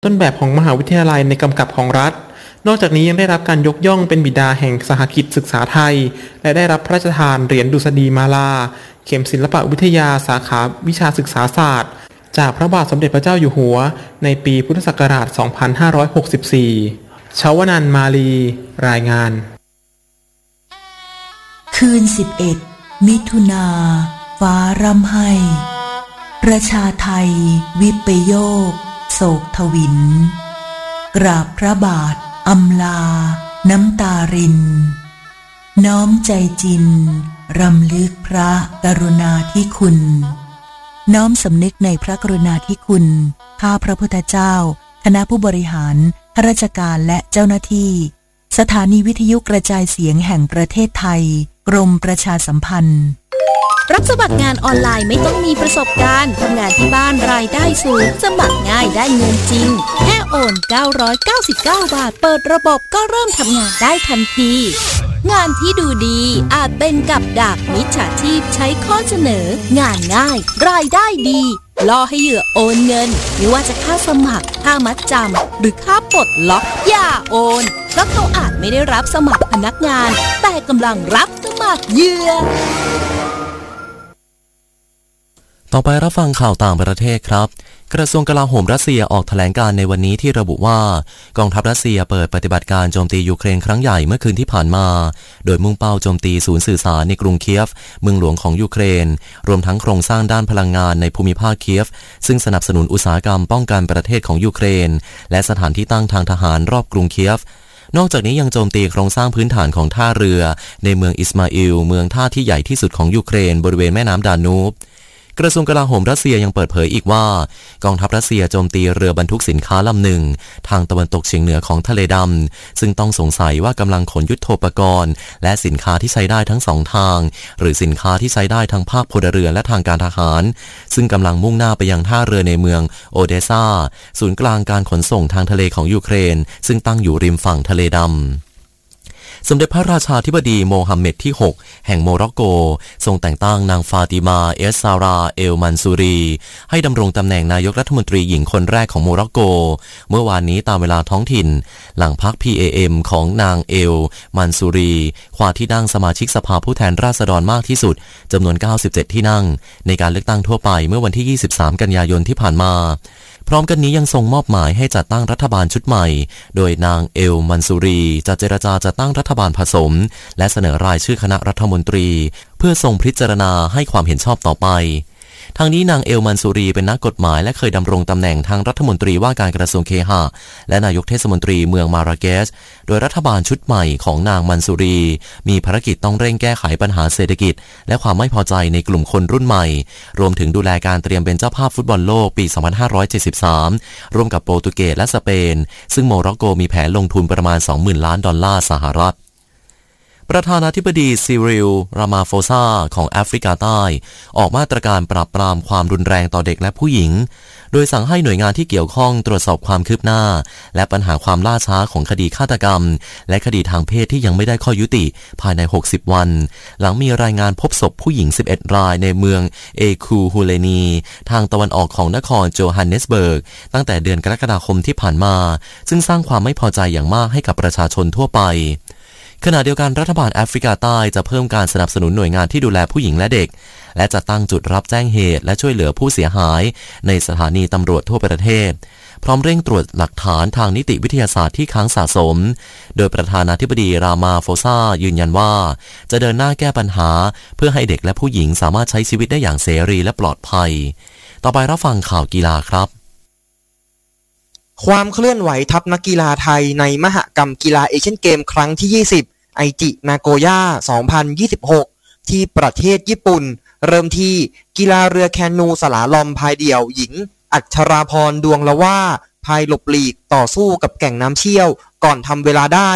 ต้นแบบของมหาวิทยาลัยในกำกับของรัฐนอกจากนี้ยังได้รับการยกย่องเป็นบิดาแห่งสหกิจศึกษาไทยและได้รับพระราชทานเหรียญดุษฎีมาลาเข็มศิลปวิทยาสาขาวิชาศึกษาศาสตร์จากพระบาทสมเด็จพระเจ้าอยู่หัวในปีพุทธศักราช 2564 ชวนันท์ มาลีรายงานคืน 11 มิถุนาฟ้าร่ำไห้ประชาไทยวิปโยคโศกทวินกราบพระบาทอำลาน้ำตารินน้อมใจจินรำลึกพระกรุณาธิคุณน้อมสำนึกในพระกรุณาธิคุณข้าพระพุทธเจ้าคณะผู้บริหารข้าราชการและเจ้าหน้าที่สถานีวิทยุกระจายเสียงแห่งประเทศไทยกรมประชาสัมพันธ์รับสมัครงานออนไลน์ไม่ต้องมีประสบการณ์ทำงานที่บ้านรายได้สูงสมัครง่ายได้เงินจริงแค่โอน999 บาทเปิดระบบก็เริ่มทำงานได้ทันทีงานที่ดูดีอาจเป็นกับดักมิจฉาชีพใช้ข้อเสนองานง่ายรายได้ดีล่อให้เหยื่อโอนเงินไม่ว่าจะค่าสมัครค่ามัดจำหรือค่าปลดล็อกอย่าโอนเพราะเขาอาจไม่ได้รับสมัครพนักงานแต่กำลังรับสมัครเหยื่อต่อไปรับฟังข่าวต่างประเทศครับกระทรวงกลาโหมรัสเซียออกแถลงการในวันนี้ที่ระบุว่ากองทัพรัสเซียเปิดปฏิบัติการโจมตียูเครนครั้งใหญ่เมื่อคืนที่ผ่านมาโดยมุ่งเป้าโจมตีศูนย์สื่อสารในกรุงเคียฟเมืองหลวงของยูเครนรวมทั้งโครงสร้างด้านพลังงานในภูมิภาคเคียฟซึ่งสนับสนุนอุตสาหกรรมป้องกันประเทศของยูเครนและสถานที่ตั้งทางทหารรอบกรุงเคียฟนอกจากนี้ยังโจมตีโครงสร้างพื้นฐานของท่าเรือในเมืองอิสมาอิลเมืองท่าที่ใหญ่ที่สุดของยูเครนบริเวณแม่น้ำดานูบกระทรวงกลาโหมรัสเซียยังเปิดเผยอีกว่ากองทัพรัสเซียโจมตีเรือบรรทุกสินค้าลำหนึ่งทางตะวันตกเฉียงเหนือของทะเลดำซึ่งต้องสงสัยว่ากำลังขนยุทโธปกรณ์และสินค้าที่ใช้ได้ทั้งสองทางหรือสินค้าที่ใช้ได้ทั้งภาคพลเรือนและทางการทหารซึ่งกำลังมุ่งหน้าไปยังท่าเรือในเมืองโอเดซาศูนย์กลางการขนส่งทางทะเลของยูเครนซึ่งตั้งอยู่ริมฝั่งทะเลดำสมเด็จพระราชาธิบดีโมฮัมเหม็ดที่ 6 แห่งโมร็อกโกทรงแต่งตั้งนางฟาติมาเอสซาราเอลมันซูรีให้ดำรงตำแหน่งนายกรัฐมนตรีหญิงคนแรกของโมร็อกโกเมื่อวานนี้ตามเวลาท้องถิ่นหลังพรรค PAM ของนางเอลมันซูรีคว้าที่นั่งสมาชิกสภาผู้แทนราษฎรมากที่สุดจำนวน97ที่นั่งในการเลือกตั้งทั่วไปเมื่อวันที่23กันยายนที่ผ่านมาพร้อมกันนี้ยังทรงมอบหมายให้จัดตั้งรัฐบาลชุดใหม่โดยนางเอลมันซูรีจะเจรจาจัดตั้งรัฐบาลผสมและเสนอรายชื่อคณะรัฐมนตรีเพื่อทรงพิจารณาให้ความเห็นชอบต่อไปทางนี้นางเอลมันซูรีเป็นนักกฎหมายและเคยดำรงตำแหน่งทางรัฐมนตรีว่าการกระทรวงเคหะและนายกเทศมนตรีเมืองมาราเกชโดยรัฐบาลชุดใหม่ของนางมันซูรีมีภารกิจต้องเร่งแก้ไขปัญหาเศรษฐกิจและความไม่พอใจในกลุ่มคนรุ่นใหม่รวมถึงดูแลการเตรียมเป็นเจ้าภาพฟุตบอลโลกปี 2573 ร่วมกับโปรตุเกสและสเปนซึ่งโมร็อกโกมีแผนลงทุนประมาณ 20,000 ล้านดอลลาร์สหรัฐประธานาธิบดีซิริล รามาโฟซาของแอฟริกาใต้ออกมาตรการปราบปรามความรุนแรงต่อเด็กและผู้หญิงโดยสั่งให้หน่วยงานที่เกี่ยวข้องตรวจสอบความคืบหน้าและปัญหาความล่าช้าของคดีฆาตกรรมและคดีทางเพศที่ยังไม่ได้ข้อยุติภายใน60วันหลังมีรายงานพบศพผู้หญิง11รายในเมืองเอคูฮูเลนีทางตะวันออกของนครโจฮันเนสเบิร์กตั้งแต่เดือนกรกฎาคมที่ผ่านมาซึ่งสร้างความไม่พอใจอย่างมากให้กับประชาชนทั่วไปขณะเดียวกันรัฐบาลแอฟริกาใต้จะเพิ่มการสนับสนุนหน่วยงานที่ดูแลผู้หญิงและเด็กและจะตั้งจุดรับแจ้งเหตุและช่วยเหลือผู้เสียหายในสถานีตำรวจทั่วประเทศพร้อมเร่งตรวจหลักฐานทางนิติวิทยาศาสตร์ที่ค้างสะสมโดยประธานาธิบดีรามาโฟซายืนยันว่าจะเดินหน้าแก้ปัญหาเพื่อให้เด็กและผู้หญิงสามารถใช้ชีวิตได้อย่างเสรีและปลอดภัยต่อไปรับฟังข่าวกีฬาครับความเคลื่อนไหวทัพนักกีฬาไทยในมหกรรมกีฬาเอเชียนเกมครั้งที่20ไอจินาโกย่า 2026 ที่ประเทศญี่ปุ่นเริ่มที่กีฬาเรือแคนูสลาลอมพายเดี่ยวหญิงอัชราพรดวงละว่าพายหลบหลีกต่อสู้กับแก่งน้ำเชี่ยวก่อนทำเวลาได้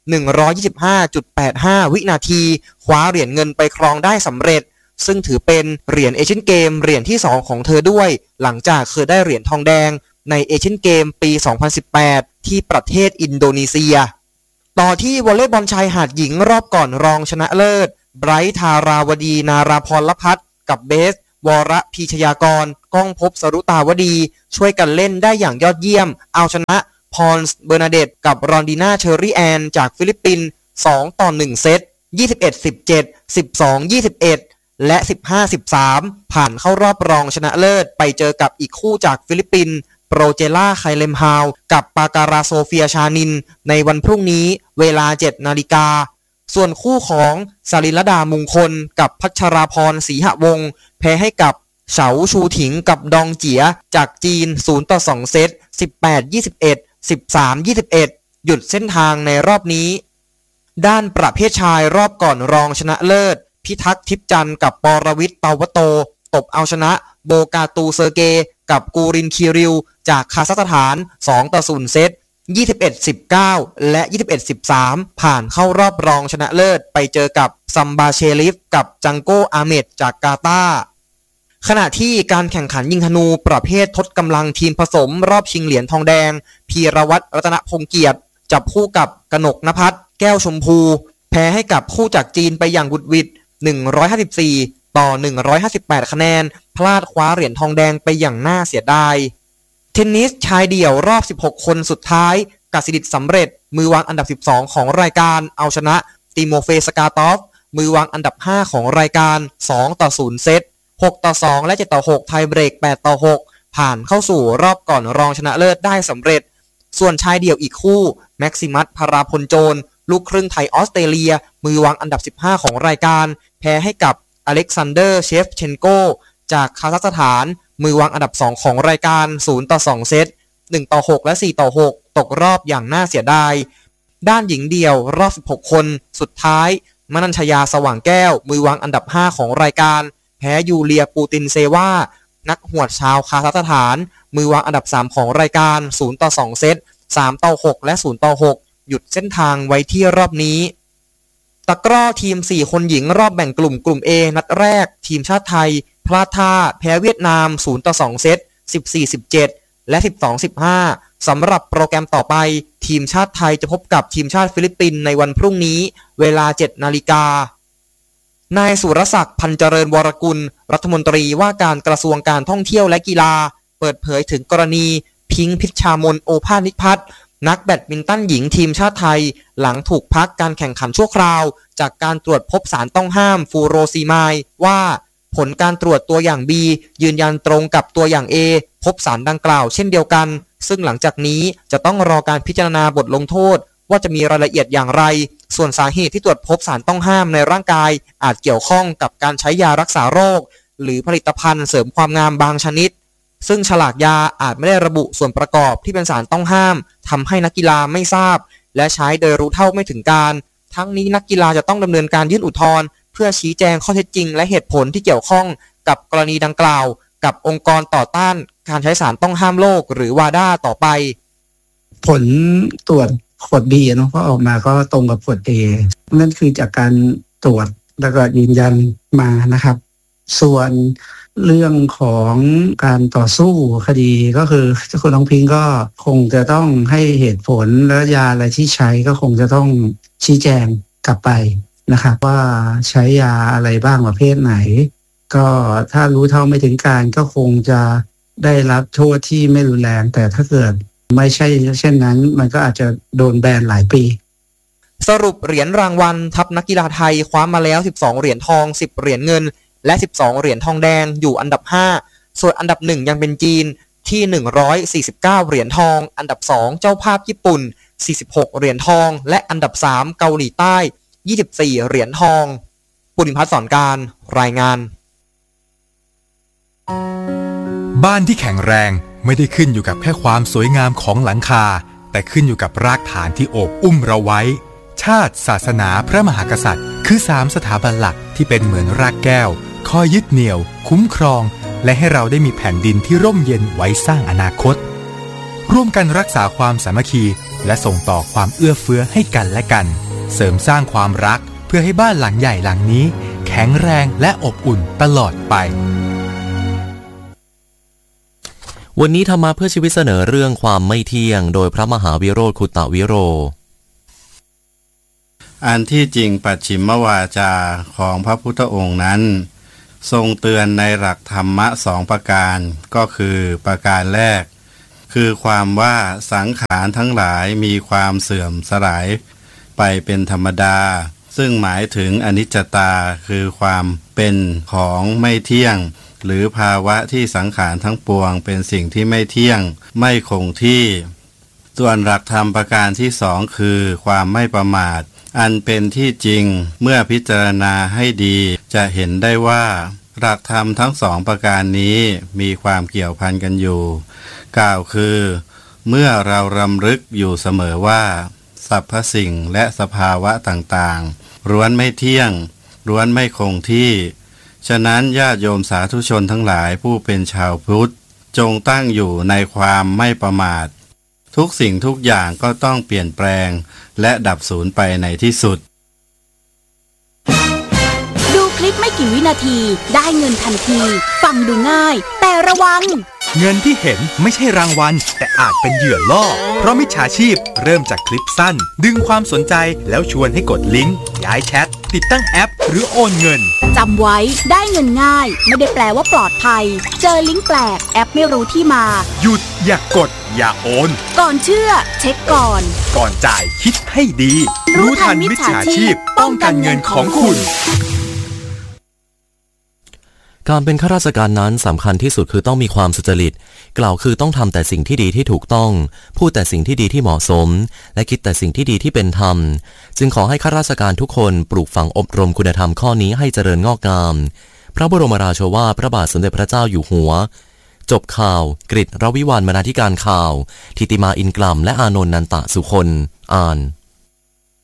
125.85 วินาทีคว้าเหรียญเงินไปครองได้สำเร็จซึ่งถือเป็นเหรียญเอเชียนเกมเหรียญที่2ของเธอด้วยหลังจากเคยได้เหรียญทองแดงในเอเชียนเกมปี 2018 ที่ประเทศอินโดนีเซียต่อที่วอลเลย์บอลชายหาดหญิงรอบก่อนรองชนะเลิศไบรท์ธาราวดีนาราพรพัฒน์กับเบสวรพีชยากรก้องภพสรุตาวดีช่วยกันเล่นได้อย่างยอดเยี่ยมเอาชนะพอลส์เบอร์นาเดตกับรอนดีนาเชอรี่แอนจากฟิลิปปินส์2-1 เซต 21-17 12-21 และ 15-13 ผ่านเข้ารอบรองชนะเลิศไปเจอกับอีกคู่จากฟิลิปปินส์โปรเจล่าไคเลมฮาวกับปาการาโซเฟียชานินในวันพรุ่งนี้เวลา 7 นาฬิกาส่วนคู่ของสลิลดามุงคลกับพัชราพรศรีหวงศ์แพ้ให้กับเฉาชูถิงกับดองเจียจากจีน0-2 เซต 18-21 13-21 หยุดเส้นทางในรอบนี้ด้านประเภทชายรอบก่อนรองชนะเลิศพิทักษ์ทิพย์จันทร์กับปรวิทย์เตาวโตตบเอาชนะโบกาตูเซอร์เกกับกูรินคีริวจากคาซัคสถาน2-0 เซต 21-19 และ 21-13 ผ่านเข้ารอบรองชนะเลิศไปเจอกับซัมบาเชลิฟกับจังโกอาเมดจากกาตาร์ขณะที่การแข่งขันยิงธนูประเภททดกำลังทีมผสมรอบชิงเหรียญทองแดงพีรวัตรรัตนพงษ์เกียรติจับคู่กับกนกนภัสแก้วชมพูแพ้ให้กับคู่จากจีนไปอย่างบุดหวิด154-158 คะแนนพลาดคว้าเหรียญทองแดงไปอย่างน่าเสียดายเทนนิสชายเดี่ยวรอบ16 คนสุดท้ายกสิดิษฐ์สำเร็จมือวางอันดับ12ของรายการเอาชนะติโมเฟสกาตอฟมือวางอันดับ5ของรายการ2-0 เซต 6-2 และ 7-6 ไทยเบรก 8-6 ผ่านเข้าสู่รอบก่อนรองชนะเลิศได้สำเร็จส่วนชายเดี่ยวอีกคู่แม็กซิมัส พราพลโจรลูกครึ่งไทยออสเตรเลียมือวางอันดับ15ของรายการแพ้ให้กับอเล็กซานเดอร์เชฟเชนโกจากคาซัคสถานมือวางอันดับ2ของรายการ0-2 เซต 1-6 และ 4-6 ตกรอบอย่างน่าเสียดายด้านหญิงเดี่ยวรอบ16 คนสุดท้ายมนัญชยาสว่างแก้วมือวางอันดับ5ของรายการแพ้ยูเลียปูตินเซวานักหวดชาวคาซัคสถานมือวางอันดับ3ของรายการ0-2 เซต 3-6 และ 0-6 หยุดเส้นทางไว้ที่รอบนี้ตะกร้อทีม4คนหญิงรอบแบ่งกลุ่ม A นัดแรกทีมชาติไทยพลาดท่าแพ้เวียดนาม 0-2 เซต 14-17 และ 12-15 สำหรับโปรแกรมต่อไปทีมชาติไทยจะพบกับทีมชาติฟิลิปปินส์ในวันพรุ่งนี้เวลา 7 นาฬิกานายสุรศักดิ์พันเจริญวรกุลรัฐมนตรีว่าการกระทรวงการท่องเที่ยวและกีฬาเปิดเผยถึงกรณีพิงค์พิชชามนโอภาสนิพัฒน์นักแบดมินตันหญิงทีมชาติไทยหลังถูกพักการแข่งขันชั่วคราวจากการตรวจพบสารต้องห้ามฟูโรซีไมด์ว่าผลการตรวจตัวอย่าง B ยืนยันตรงกับตัวอย่าง A พบสารดังกล่าวเช่นเดียวกันซึ่งหลังจากนี้จะต้องรอการพิจารณาบทลงโทษว่าจะมีรายละเอียดอย่างไรส่วนสาเหตุที่ตรวจพบสารต้องห้ามในร่างกายอาจเกี่ยวข้องกับการใช้ยารักษาโรคหรือผลิตภัณฑ์เสริมความงามบางชนิดซึ่งฉลากยาอาจไม่ได้ระบุส่วนประกอบที่เป็นสารต้องห้ามทำให้นักกีฬาไม่ทราบและใช้โดยรู้เท่าไม่ถึงการทั้งนี้นักกีฬาจะต้องดำเนินการยื่นอุทธรณ์เพื่อชี้แจงข้อเท็จจริงและเหตุผลที่เกี่ยวข้องกับกรณีดังกล่าวกับองค์กรต่อต้านการใช้สารต้องห้ามโลกหรือวาด้าต่อไปผลตรวจขวด B เนาะก็ออกมาก็ตรงกับขวด A นั่นคือจากการตรวจแล้วก็ยืนยันมานะครับส่วนเรื่องของการต่อสู้คดีก็คือคุณน้องพิงก็คงจะต้องให้เหตุผลและยาอะไรที่ใช้ก็คงจะต้องชี้แจงกลับไปนะครับว่าใช้ยาอะไรบ้างประเภทไหนก็ถ้ารู้เท่าไม่ถึงการก็คงจะได้รับโทษที่ไม่รุนแรงแต่ถ้าเกิดไม่ใช่เช่นนั้นมันก็อาจจะโดนแบนหลายปีสรุปเหรียญรางวัลทัพนักกีฬาไทยคว้ามาแล้ว12เหรียญทอง10เหรียญเงินและ12เหรียญทองแดงอยู่อันดับ5ส่วนอันดับ1ยังเป็นจีนที่149เหรียญทองอันดับ2เจ้าภาพญี่ปุ่น46เหรียญทองและอันดับ3เกาหลีใต้24เหรียญทองปุณิพัฒน์สอนการรายงานบ้านที่แข็งแรงไม่ได้ขึ้นอยู่กับแค่ความสวยงามของหลังคาแต่ขึ้นอยู่กับรากฐานที่โอบอุ้มเราไว้ชาติศาสนาพระมหากษัตริย์คือ3สถาบันหลักที่เป็นเหมือนรากแก้วคอยยึดเหนี่ยวคุ้มครองและให้เราได้มีแผ่นดินที่ร่มเย็นไว้สร้างอนาคตร่วมกันรักษาความสามัคคีและส่งต่อความเอื้อเฟื้อให้กันและกันเสริมสร้างความรักเพื่อให้บ้านหลังใหญ่หลังนี้แข็งแรงและอบอุ่นตลอดไปวันนี้ธรรมะเพื่อชีวิตเสนอเรื่องความไม่เที่ยงโดยพระมหาวิโรจน์คุตวิโรอันที่จริงปัจฉิมวาจาของพระพุทธองค์นั้นทรงเตือนในหลักธรรมะ2ประการก็คือประการแรกคือความว่าสังขารทั้งหลายมีความเสื่อมสลายไปเป็นธรรมดาซึ่งหมายถึงอนิจจตาคือความเป็นของไม่เที่ยงหรือภาวะที่สังขารทั้งปวงเป็นสิ่งที่ไม่เที่ยงไม่คงที่ส่วนหลักธรรมประการที่2คือความไม่ประมาทอันเป็นที่จริงเมื่อพิจารณาให้ดีจะเห็นได้ว่าหลักธรรมทั้ง2ประการนี้มีความเกี่ยวพันกันอยู่กล่าวคือเมื่อเรารำลึกอยู่เสมอว่าสรรพสิ่งและสภาวะต่างๆล้วนไม่เที่ยงล้วนไม่คงที่ฉะนั้นญาติโยมสาธุชนทั้งหลายผู้เป็นชาวพุทธจงตั้งอยู่ในความไม่ประมาททุกสิ่งทุกอย่างก็ต้องเปลี่ยนแปลงและดับสูญไปในที่สุดดูคลิปไม่กี่วินาทีได้เงินทันทีฟังดูง่ายแต่ระวังเงินที่เห็นไม่ใช่รางวัลแต่อาจเป็นเหยื่อล่อเพราะมิจฉาชีพเริ่มจากคลิปสั้นดึงความสนใจแล้วชวนให้กดลิงก์ย้ายแชทติดตั้งแอปหรือโอนเงินจำไว้ได้เงินง่ายไม่ได้แปลว่าปลอดภัยเจอลิงก์แปลกแอปไม่รู้ที่มาหยุดอย่ากดอย่าโอนก่อนเชื่อเช็คก่อนจ่ายคิดให้ดีรู้ทันมิจฉาชีพป้องกันเงินของคุณการเป็นข้าราชการนั้นสำคัญที่สุดคือต้องมีความสุจริตกล่าวคือต้องทำแต่สิ่งที่ดีที่ถูกต้องพูดแต่สิ่งที่ดีที่เหมาะสมและคิดแต่สิ่งที่ดีที่เป็นธรรมจึงขอให้ข้าราชการทุกคนปลูกฝังอบรมคุณธรรมข้อนี้ให้เจริญงอกงามพระบรมราโชวาทพระบาทสมเด็จพระเจ้าอยู่หัวจบข่าวกฤษ รวิวรรณ บรรณาธิการข่าวทิติมาอินกล่ำและอานนท์ นันตะสุคนอ่าน